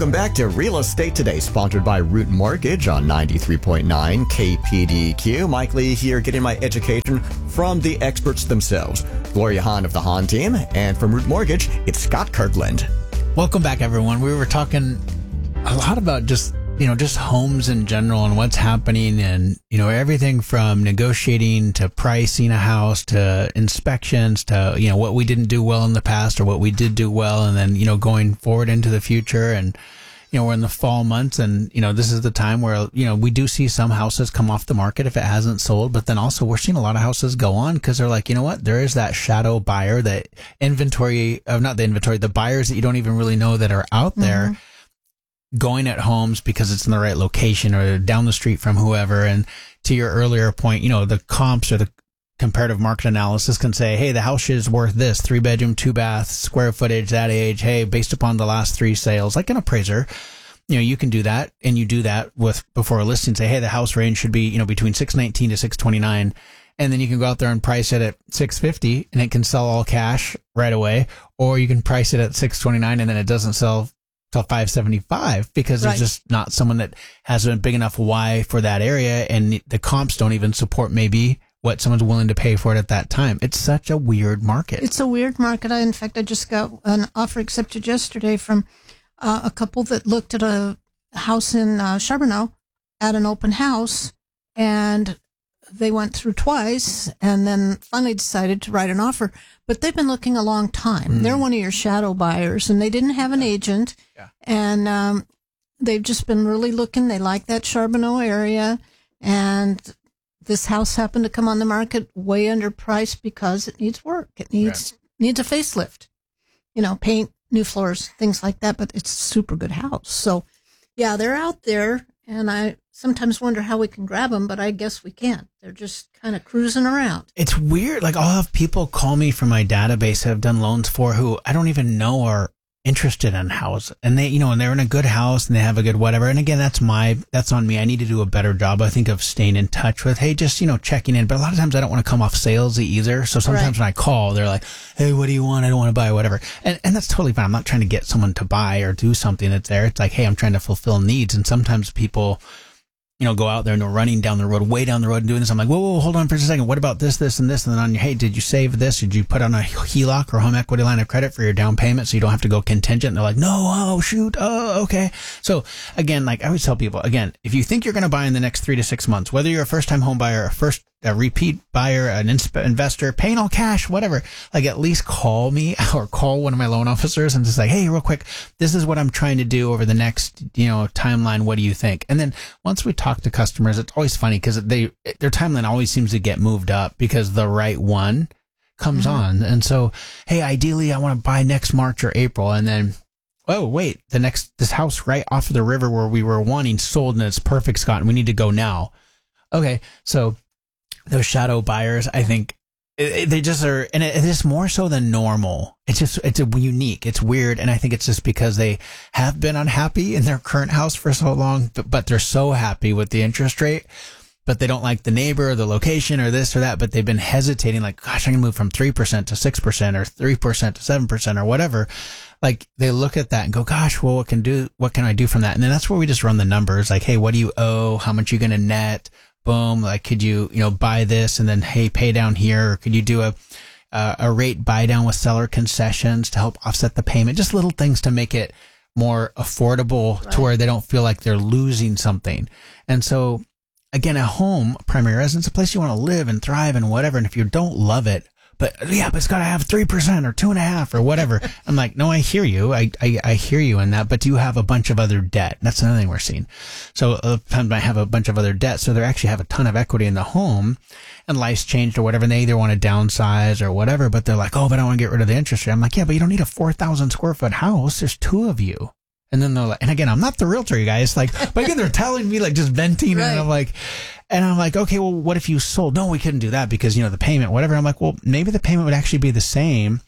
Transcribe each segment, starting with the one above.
Welcome back to Real Estate Today, sponsored by Root Mortgage on 93.9 KPDQ. Mike Lee here, getting my education from the experts themselves. Gloria Hahn of the Hahn team, and from Root Mortgage, it's Scott Kirkland. Welcome back, everyone. We were talking a lot about just homes in general and what's happening, and, everything from negotiating to pricing a house to inspections to, what we didn't do well in the past or what we did do well. And then, going forward into the future. And, we're in the fall months, and, this is the time where, we do see some houses come off the market if it hasn't sold. But then also we're seeing a lot of houses go on because they're like, you know what? There is that shadow buyer, the buyers that you don't even really know that are out there. Mm-hmm. Going at homes because it's in the right location or down the street from whoever. And to your earlier point, the comps or the comparative market analysis can say, hey, the house is worth this, 3-bedroom, 2-bath, square footage, that age. Hey, based upon the last 3 sales, like an appraiser, you can do that. And you do that before a listing, say, hey, the house range should be, between 619 to 629. And then you can go out there and price it at 650 and it can sell all cash right away. Or you can price it at 629 and then it doesn't sell till 575 because there's just not someone that has a big enough why for that area, and the comps don't even support maybe what someone's willing to pay for it at that time. It's such a weird market. It's a weird market. In fact, I just got an offer accepted yesterday from a couple that looked at a house in Charbonneau at an open house, and they went through twice and then finally decided to write an offer. But they've been looking a long time. They're one of your shadow buyers, and they didn't have an agent. Yeah. And they've just been really looking. They like that Charbonneau area. And this house happened to come on the market way underpriced because it needs work. It needs a facelift. Paint, new floors, things like that. But it's a super good house. So, yeah, they're out there. And I sometimes wonder how we can grab them, but I guess we can't. They're just kind of cruising around. It's weird. Like, I'll have people call me from my database that I've done loans for who I don't even know are interested in house. And they, and they're in a good house and they have a good whatever. And again, that's on me. I need to do a better job, I think, of staying in touch with, hey, just, checking in. But a lot of times I don't want to come off salesy either. So sometimes when I call, they're like, hey, what do you want? I don't want to buy whatever. And that's totally fine. I'm not trying to get someone to buy or do something that's there. It's like, hey, I'm trying to fulfill needs. And sometimes people, go out there and they're running down the road, way down the road and doing this. I'm like, whoa, hold on for just a second. What about this, and this? And then on your, hey, did you save this? Did you put on a HELOC or home equity line of credit for your down payment so you don't have to go contingent? And they're like, no, oh, shoot. Oh, okay. So again, like I always tell people, again, if you think you're going to buy in the next 3 to 6 months, whether you're a first time home buyer, a repeat buyer, an investor, paying all cash, whatever, like at least call me or call one of my loan officers and just like, hey, real quick, this is what I'm trying to do over the next, timeline. What do you think? And then once we talk to customers, it's always funny because their timeline always seems to get moved up because the right one comes on. And so, hey, ideally I want to buy next March or April. And then, oh, wait, this house right off of the river where we were wanting sold and it's perfect, Scott, and we need to go now. Okay. So those shadow buyers, I think they just are, and it is more so than normal. It's unique. It's weird. And I think it's just because they have been unhappy in their current house for so long, but they're so happy with the interest rate, but they don't like the neighbor or the location or this or that, but they've been hesitating like, gosh, I'm going to move from 3% to 6% or 3% to 7% or whatever. Like they look at that and go, gosh, well, what can I do from that? And then that's where we just run the numbers. Like, hey, what do you owe? How much are you going to net? Boom. Like, could you, buy this and then, hey, pay down here? Or could you do a rate buy down with seller concessions to help offset the payment? Just little things to make it more affordable to where they don't feel like they're losing something. And so again, a home, primary residence, a place you want to live and thrive and whatever. And if you don't love it, but it's got to have 3% or 2.5% or whatever. I'm like, no, I hear you. I hear you in that, but do you have a bunch of other debt? That's another thing we're seeing. So sometimes might have a bunch of other debt. So they actually have a ton of equity in the home and life's changed or whatever. And they either want to downsize or whatever, but they're like, oh, but I want to get rid of the interest rate. I'm like, yeah, but you don't need a 4,000 square foot house. There's 2 of you. And then they're like, and again, I'm not the realtor, you guys. Like, but again, they're telling me like just venting, and I'm like, okay, well, what if you sold? No, we couldn't do that because the payment, whatever. I'm like, well, maybe the payment would actually be the same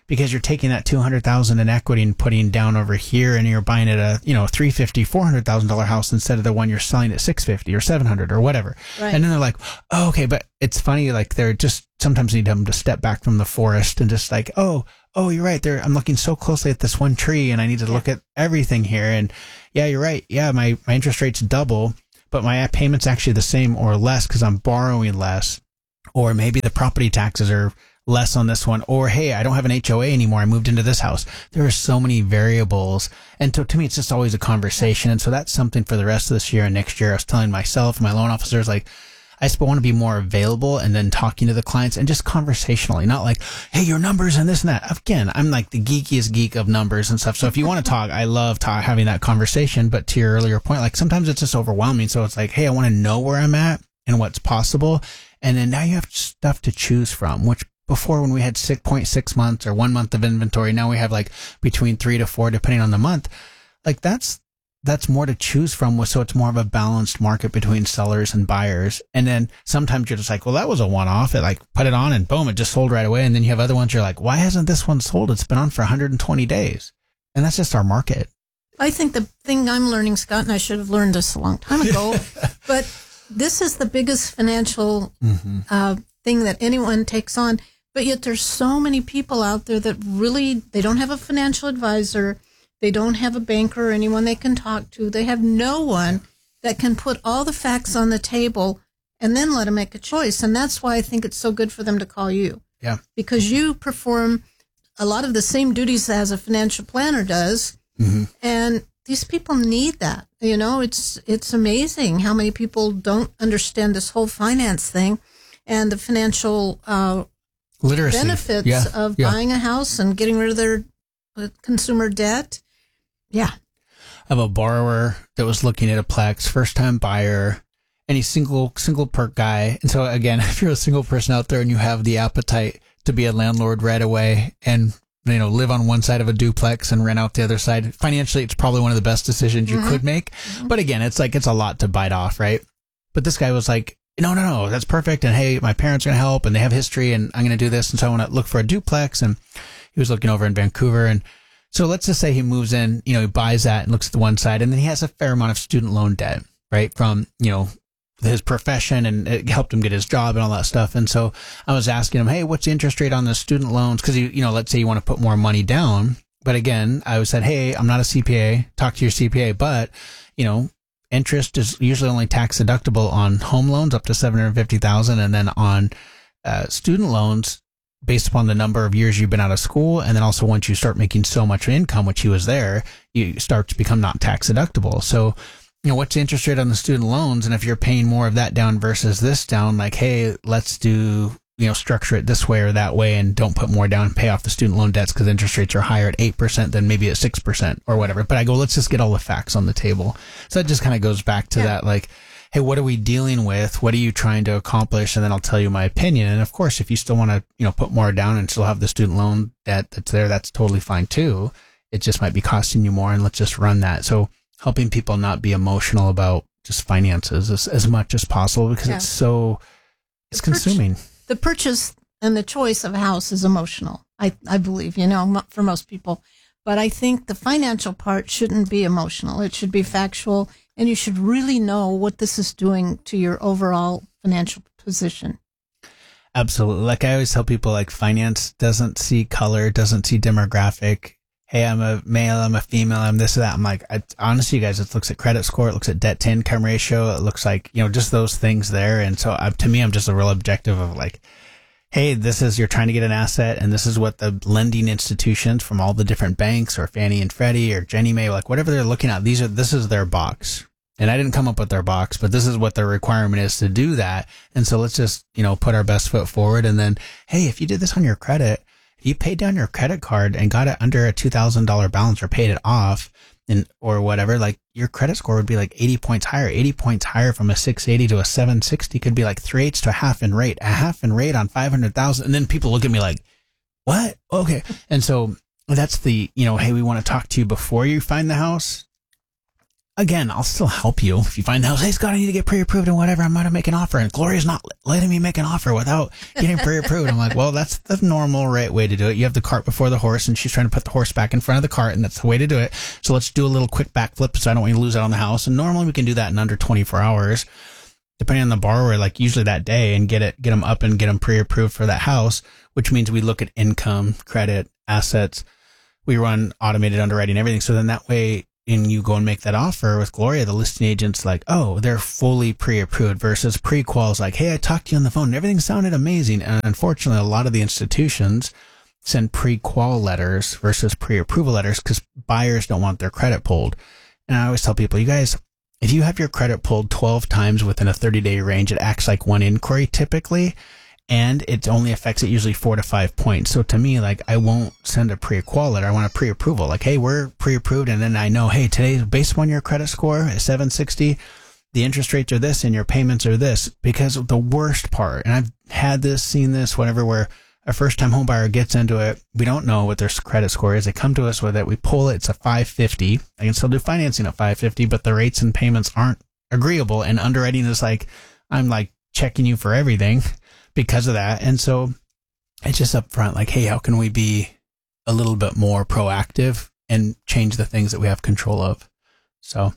because you're taking that $200,000 in equity and putting down over here, and you're buying it a $350,000, $400,000 house instead of the one you're selling at $650,000 or $700,000 or whatever. Right. And then they're like, oh, okay, but it's funny, like they're just sometimes need them to step back from the forest and just like, oh, you're right. I'm looking so closely at this one tree, and I need to look at everything here. And yeah, you're right. Yeah, my interest rate's double, but my payment's actually the same or less because I'm borrowing less, or maybe the property taxes are less on this one, or hey, I don't have an HOA anymore, I moved into this house. There are so many variables, and to me it's just always a conversation. And so that's something for the rest of this year and next year. I was telling myself, my loan officers, like, I just want to be more available and then talking to the clients and just conversationally, not like, hey, your numbers and this and that. Again, I'm like the geekiest geek of numbers and stuff. So if you want to talk, I love having that conversation. But to your earlier point, like sometimes it's just overwhelming. So it's like, hey, I want to know where I'm at and what's possible. And then now you have stuff to choose from, which before, when we had 6.6 months or 1 month of inventory, now we have like between 3 to 4, depending on the month. Like that's more to choose from. So it's more of a balanced market between sellers and buyers. And then sometimes you're just like, well, that was a one-off. It like put it on and boom, it just sold right away. And then you have other ones you're like, why hasn't this one sold? It's been on for 120 days. And that's just our market. I think the thing I'm learning, Scott, and I should have learned this a long time ago, but this is the biggest financial thing that anyone takes on. But yet there's so many people out there that really, they don't have a financial advisor. They don't have a banker or anyone they can talk to. They have no one that can put all the facts on the table and then let them make a choice. And that's why I think it's so good for them to call you. Yeah. Because you perform a lot of the same duties as a financial planner does. Mm-hmm. And these people need that. You know, it's amazing how many people don't understand this whole finance thing and the financial literacy benefits of buying a house and getting rid of their consumer debt. Yeah. I have a borrower that was looking at a Plex, first time buyer, and he's single perk guy. And so again, if you're a single person out there and you have the appetite to be a landlord right away and live on one side of a duplex and rent out the other side, financially it's probably one of the best decisions you could make. Mm-hmm. But again, it's a lot to bite off, right? But this guy was like, no, that's perfect. And hey, my parents are going to help and they have history and I'm going to do this. And so I want to look for a duplex. And he was looking over in Vancouver. And so let's just say he moves in, he buys that and looks at the one side. And then he has a fair amount of student loan debt, right? From, his profession, and it helped him get his job and all that stuff. And so I was asking him, hey, what's the interest rate on the student loans? Cause let's say you want to put more money down. But again, I said, hey, I'm not a CPA, talk to your CPA, but interest is usually only tax deductible on home loans up to $750,000, and then on student loans based upon the number of years you've been out of school, and then also once you start making so much income, which he was there, you start to become not tax deductible. So, what's the interest rate on the student loans? And if you're paying more of that down versus this down, like, hey, let's do structure it this way or that way, and don't put more down and pay off the student loan debts because interest rates are higher at 8% than maybe at 6% or whatever. But I go, let's just get all the facts on the table. So that just kind of goes back to that, like, hey, what are we dealing with? What are you trying to accomplish? And then I'll tell you my opinion. And of course, if you still want to, put more down and still have the student loan debt that's there, that's totally fine too. It just might be costing you more, and let's just run that. So helping people not be emotional about just finances as much as possible, because it's consuming. The purchase and the choice of a house is emotional, I believe, for most people. But I think the financial part shouldn't be emotional. It should be factual, and you should really know what this is doing to your overall financial position. Absolutely. Like I always tell people, like, finance doesn't see color, doesn't see demographic. Hey, I'm a male, I'm a female, I'm this or that. I'm like, honestly, you guys, it looks at credit score, it looks at debt to income ratio, it looks like, just those things there. And so to me, I'm just a real objective of like, hey, you're trying to get an asset, and this is what the lending institutions from all the different banks, or Fannie and Freddie or Ginnie Mae, like whatever they're looking at, this is their box. And I didn't come up with their box, but this is what their requirement is to do that. And so let's just, put our best foot forward. And then, hey, if you did this on your credit, you paid down your credit card and got it under a $2,000 balance or paid it off or whatever, like your credit score would be like 80 points higher. 80 points higher from a 680 to a 760 could be like 3/8 to a half in rate on 500,000. And then people look at me like, what? Okay. And so that's the, hey, we want to talk to you before you find the house. again, I'll still help you. If you find the house, hey, Scott, I need to get pre-approved and whatever, I'm going to make an offer. And Gloria's not letting me make an offer without getting pre-approved. I'm like, well, that's the normal right way to do it. You have the cart before the horse, and she's trying to put the horse back in front of the cart, and that's the way to do it. So let's do a little quick backflip so I don't want you to lose out on the house. And normally we can do that in under 24 hours, depending on the borrower, like usually that day, and get them up and get them pre-approved for that house, which means we look at income, credit, assets. We run automated underwriting, everything. So then that way, and you go and make that offer with Gloria, the listing agent's like, oh, they're fully pre-approved versus pre-quals like, hey, I talked to you on the phone and everything sounded amazing. And unfortunately, a lot of the institutions send pre-qual letters versus pre-approval letters because buyers don't want their credit pulled. And I always tell people, you guys, if you have your credit pulled 12 times within a 30-day range, it acts like one inquiry typically. And it only affects it usually 4 to 5 points. So to me, like, I won't send a pre-qual letter. I want a pre-approval. Like, hey, we're pre-approved. And then I know, hey, today, based on your credit score at 760, the interest rates are this and your payments are this. Because the worst part, and I've had this, seen this, whatever, where a first-time home buyer gets into it. We don't know what their credit score is. They come to us with it. We pull it. It's a 550. I can still do financing at 550, but the rates and payments aren't agreeable. And underwriting is like, I'm like checking you for everything because of that. And so it's just up front, like, hey, how can we be a little bit more proactive and change the things that we have control of? So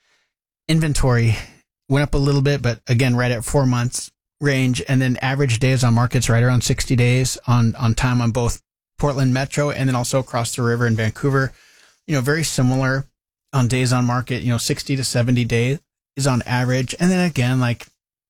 inventory went up a little bit, but again, right at 4 months range. And then average days on market's right around 60 days on time on both Portland Metro and then also across the river in Vancouver. You know, very similar on days on market, 60 to 70 days is on average. And then again, like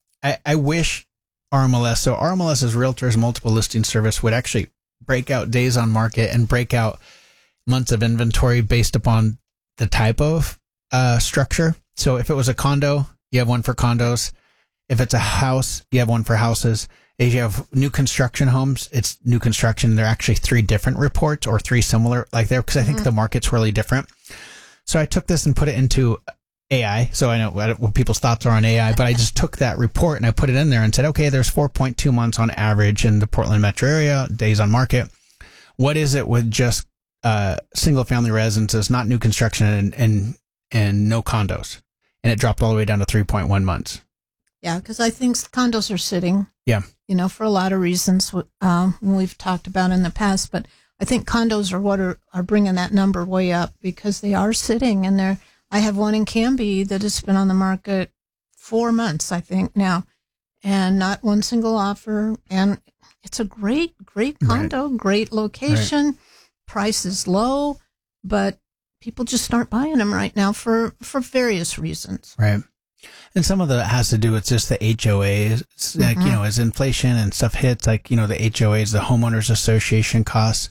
I wish RMLS. So RMLS is Realtors Multiple Listing Service would actually break out days on market and break out months of inventory based upon the type of structure. So if it was a condo, you have one for condos. If it's a house, you have one for houses. If you have new construction homes, it's new construction. There are actually 3 different reports or 3 similar like there because I think the market's really different. So I took this and put it into AI. So I know what people's thoughts are on AI, but I just took that report and I put it in there and said, okay, there's 4.2 months on average in the Portland metro area, days on market. What is it with just single family residences, not new construction and no condos? And it dropped all the way down to 3.1 months. Yeah, because I think condos are sitting. Yeah. For a lot of reasons we've talked about in the past, but I think condos are what are bringing that number way up because they are sitting and they're. I have one in Canby that has been on the market 4 months, I think now, and not one single offer. And it's a great condo, great location, price is low, but people just aren't buying them right now for various reasons. Right. And some of that has to do with just the HOAs, like, as inflation and stuff hits, like, the HOAs, the homeowners association costs,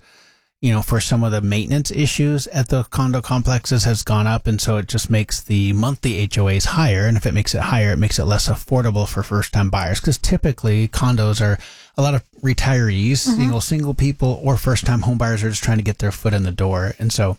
for some of the maintenance issues at the condo complexes has gone up. And so it just makes the monthly HOAs higher. And if it makes it higher, it makes it less affordable for first time buyers. Cause typically condos are a lot of retirees, single people or first time home buyers are just trying to get their foot in the door. And so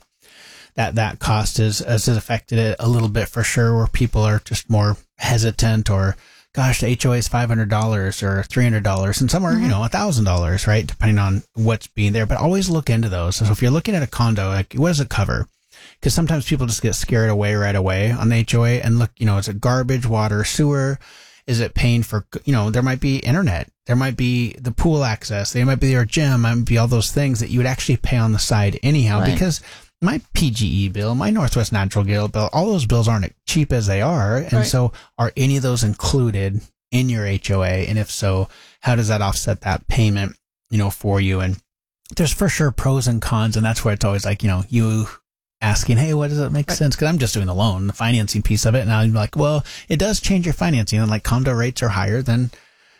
that cost has affected it a little bit for sure, where people are just more hesitant or, gosh, the HOA is $500 or $300, and some are, $1,000, right? Depending on what's being there. But always look into those. So if you're looking at a condo, like, what does it cover? Because sometimes people just get scared away right away on the HOA and look, is it garbage, water, sewer? Is it paying for, there might be internet. There might be the pool access. There might be your gym. Might be all those things that you would actually pay on the side anyhow, right? Because my PGE bill, my Northwest Natural Gas bill, all those bills aren't cheap as they are. And so are any of those included in your HOA? And if so, how does that offset that payment, for you? And there's for sure pros and cons. And that's where it's always like, you asking, hey, what does it make sense? Cause I'm just doing the loan, the financing piece of it. And I'm like, well, it does change your financing. And like condo rates are higher than,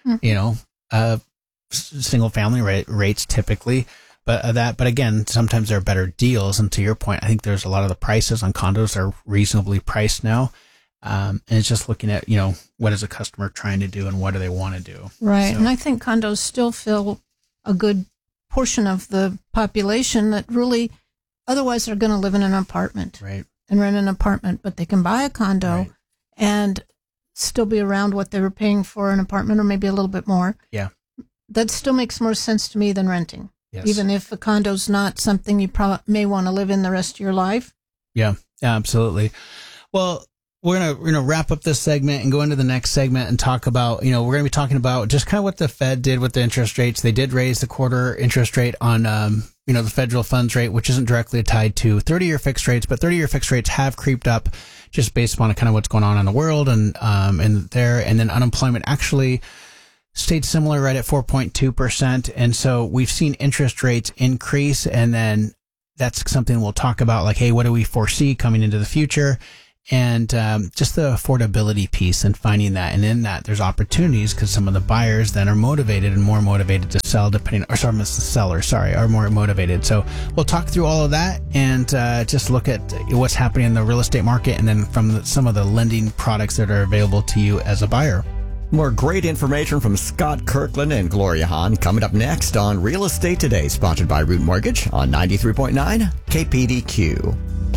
single family rates typically. But again, sometimes there are better deals. And to your point, I think there's a lot of the prices on condos are reasonably priced now. And it's just looking at, what is a customer trying to do and what do they want to do? Right. So. And I think condos still fill a good portion of the population that really otherwise are going to live in an apartment and rent an apartment, but they can buy a condo and still be around what they were paying for an apartment or maybe a little bit more. Yeah. That still makes more sense to me than renting. Yes. Even if a condo's not something you may want to live in the rest of your life. Yeah, absolutely. Well, we're gonna wrap up this segment and go into the next segment and talk about, we're gonna be talking about just kind of what the Fed did with the interest rates. They did raise the quarter interest rate on, the federal funds rate, which isn't directly tied to 30-year fixed rates, but 30-year fixed rates have creeped up just based upon kind of what's going on in the world and there. And then unemployment actually stayed similar right at 4.2%. And so we've seen interest rates increase, and then that's something we'll talk about, like, hey, what do we foresee coming into the future? And just the affordability piece and finding that. And in that, there's opportunities because some of the buyers then are motivated and more motivated to sell are more motivated. So we'll talk through all of that and just look at what's happening in the real estate market and then from some of the lending products that are available to you as a buyer. More great information from Scott Kirkland and Gloria Hahn coming up next on Real Estate Today, sponsored by Root Mortgage on 93.9 KPDQ.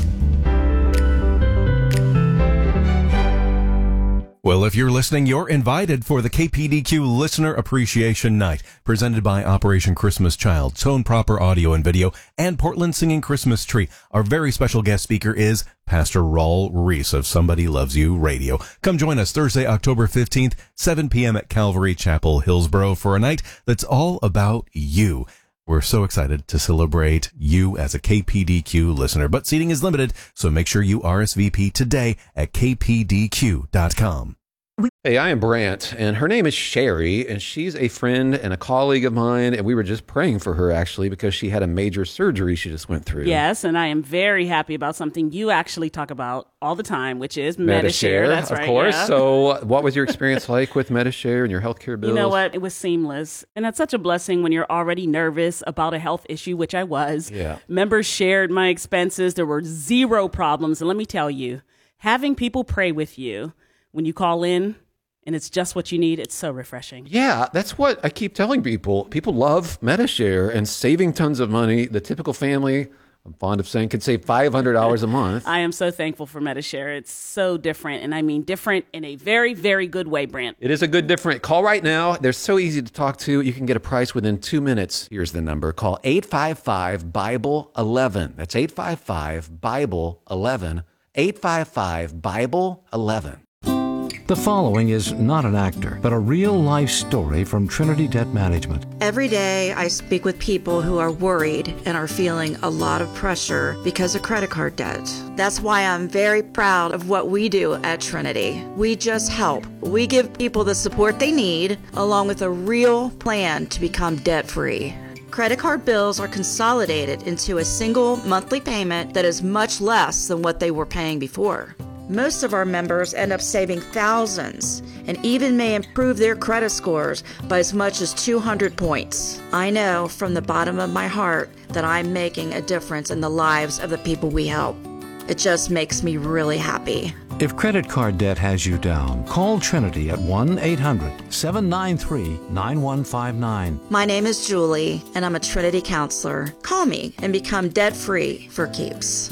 Well, if you're listening, you're invited for the KPDQ Listener Appreciation Night, presented by Operation Christmas Child, Tone Proper Audio and Video, and Portland Singing Christmas Tree. Our very special guest speaker is Pastor Raul Reese of Somebody Loves You Radio. Come join us Thursday, October 15th, 7 p.m. at Calvary Chapel, Hillsboro, for a night that's all about you. We're so excited to celebrate you as a KPDQ listener, but seating is limited, so make sure you RSVP today at kpdq.com. Hey, I am Brant, and her name is Sherry, and she's a friend and a colleague of mine, and we were just praying for her, actually, because she had a major surgery she just went through. Yes, and I am very happy about something you actually talk about all the time, which is Medi-Share. That's right, of course. Yeah. So what was your experience like with Medi-Share and your healthcare bills? You know what? It was seamless, and that's such a blessing when you're already nervous about a health issue, which I was. Yeah. Members shared my expenses. There were zero problems, and let me tell you, having people pray with you when you call in, and it's just what you need, it's so refreshing. Yeah, that's what I keep telling people. People love Medi-Share and saving tons of money. The typical family, I'm fond of saying, could save $500 a month. I am so thankful for Medi-Share. It's so different, and I mean different in a very, very good way, Brant. It is a good different. Call right now. They're so easy to talk to. You can get a price within 2 minutes. Here's the number. Call 855-BIBLE-11. That's 855-BIBLE-11. 855-BIBLE-11. The following is not an actor, but a real-life story from Trinity Debt Management. Every day I speak with people who are worried and are feeling a lot of pressure because of credit card debt. That's why I'm very proud of what we do at Trinity. We just help. We give people the support they need, along with a real plan to become debt-free. Credit card bills are consolidated into a single monthly payment that is much less than what they were paying before. Most of our members end up saving thousands and even may improve their credit scores by as much as 200 points. I know from the bottom of my heart that I'm making a difference in the lives of the people we help. It just makes me really happy. If credit card debt has you down, call Trinity at 1-800-793-9159. My name is Julie, and I'm a Trinity counselor. Call me and become debt-free for keeps.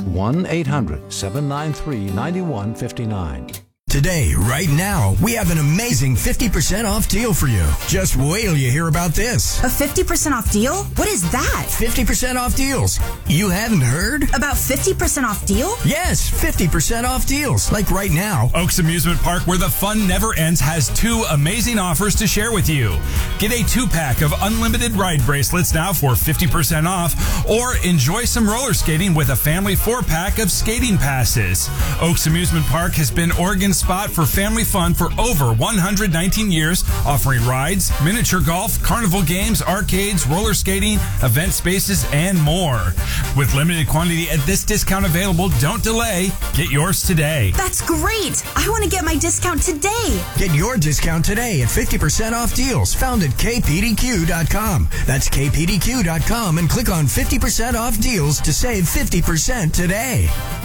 1-800-793-9159. Today, right now, we have an amazing 50% off deal for you. Just wait till you hear about this. A 50% off deal? What is that? 50% off deals. You haven't heard? About 50% off deal? Yes, 50% off deals. Like right now. Oaks Amusement Park, where the fun never ends, has 2 amazing offers to share with you. Get a 2-pack of unlimited ride bracelets now for 50% off, or enjoy some roller skating with a family 4-pack of skating passes. Oaks Amusement Park has been Oregon's spot for family fun for over 119 years, offering rides, miniature golf, carnival games, arcades, roller skating, event spaces, and more. With limited quantity at this discount available, don't delay. Get yours today. That's great. I want to get my discount today. Get your discount today at 50% off deals found at kpdq.com. That's kpdq.com and click on 50% off deals to save 50% today.